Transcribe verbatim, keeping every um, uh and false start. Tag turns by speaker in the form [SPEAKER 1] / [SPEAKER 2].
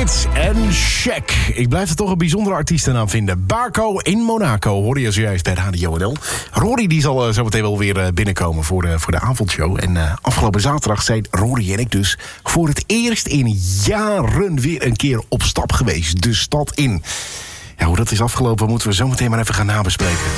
[SPEAKER 1] Kid en Shaq. Ik blijf er toch een bijzondere artiestennaam vinden. Barco in Monaco, hoorde je zojuist bij Radio N L. Rory die zal uh, zo meteen wel weer uh, binnenkomen voor de, voor de avondshow. En uh, afgelopen zaterdag zijn Rory en ik dus voor het eerst in jaren weer een keer op stap geweest. De stad in. Ja, hoe dat is afgelopen moeten we zo meteen maar even gaan nabespreken.